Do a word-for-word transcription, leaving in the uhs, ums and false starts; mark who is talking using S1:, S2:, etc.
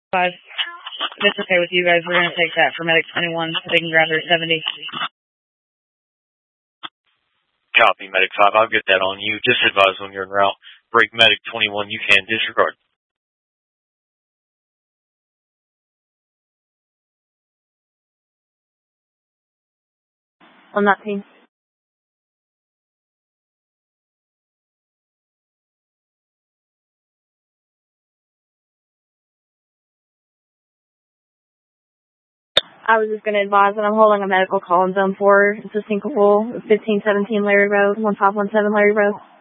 S1: Five. If it's okay with you guys, we're going to take that for medic twenty-one. They can grab their seventy.
S2: Copy, medic five. I'll get that on you. Just advise when you're en route. Break medic twenty-one. You can disregard.
S1: On that team. I was just going to advise that I'm holding a medical call in zone four. It's a single fifteen seventeen Larry Road, one five one seven Larry Road.